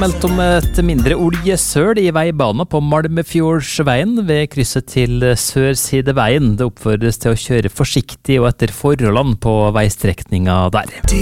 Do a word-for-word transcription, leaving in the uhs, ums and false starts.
Meldt om et mindre oljesøl i veibana på Malmefjordsveien ved krysset til Sørsideveien. Det oppfordres til å kjøre forsiktig og etter forholdene på veistrekninga der.